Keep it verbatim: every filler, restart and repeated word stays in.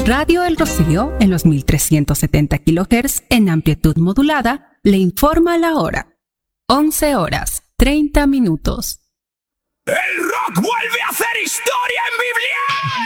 Radio El Rocío, en los mil trescientos setenta kilohertz en amplitud modulada, le informa la hora. once horas, treinta minutos. ¡El rock vuelve a hacer historia en Biblia!